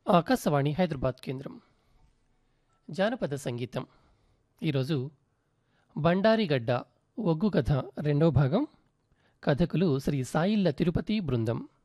ఆకాశవాణి హైదరాబాద్ కేంద్రం. జానపద సంగీతం. ఈరోజు బండారిగడ్డ ఒగ్గు కథ రెండో భాగం. కథకులు శ్రీ సాయిళ్ళ తిరుపతి బృందం.